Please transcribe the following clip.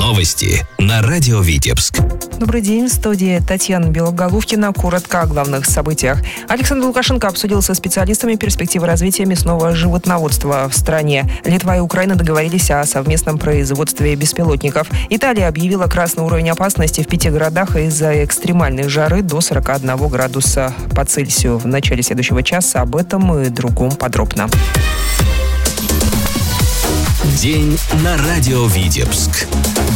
Новости на радио Витебск. Добрый день, в студии Татьяна Белоголовкина. Коротко о главных событиях. Александр Лукашенко обсудил со специалистами перспективы развития мясного животноводства в стране. Литва и Украина договорились о совместном производстве беспилотников. Италия объявила красный уровень опасности в 5 городах из-за экстремальной жары до 41 градуса по Цельсию. В начале следующего часа об этом и другом подробно. День на радио Витебск.